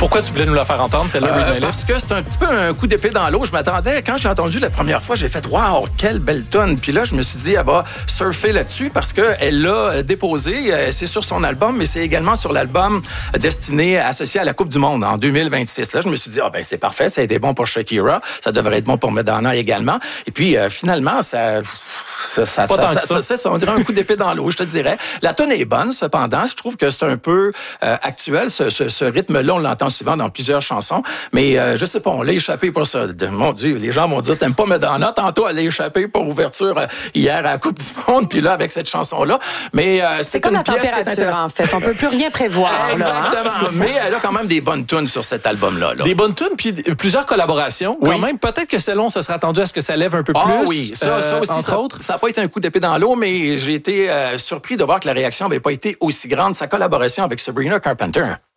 Pourquoi tu voulais nous la faire entendre, celle-là, Read My Lips? Parce que c'est un petit peu un coup d'épée dans l'eau. Je m'attendais, quand je l'ai entendu la première fois, j'ai fait « Wow, quelle belle tonne! » Puis là, je me suis dit, elle va surfer là-dessus parce qu'elle l'a déposé. C'est sur son album, mais c'est également sur l'album destiné, associé à la Coupe du Monde en 2026. Là, je me suis dit, c'est parfait, ça a été bon pour Shakira, ça devrait être bon pour Madonna également. Et puis, finalement, ça, on dirait un coup d'épée dans l'eau, je te dirais. La tonne est bonne, cependant. Je trouve que c'est un peu actuel. Ce rythme-là, on l'entend souvent dans plusieurs chansons. Mais je sais pas, on l'a échappé pour ça. Mon Dieu, les gens vont dire, t'aimes pas Madonna? Tantôt, elle l'a échappé pour ouverture hier à la Coupe du Monde. Puis là, avec cette chanson-là. Mais c'est comme la température, en fait. On peut plus rien prévoir. Exactement. Là, hein? Mais elle a quand même des bonnes tunes sur cet album-là. Des bonnes tunes, puis plusieurs collaborations. Quand même, peut-être que celle-là, on se serait attendu à ce que ça lève un peu plus. Ah oui, ça aussi, entre autres. Ça n'a pas été un coup d'épée dans l'eau, mais j'ai été surpris de voir que la réaction n'avait pas été aussi grande. Sa collaboration avec Sabrina Carpenter.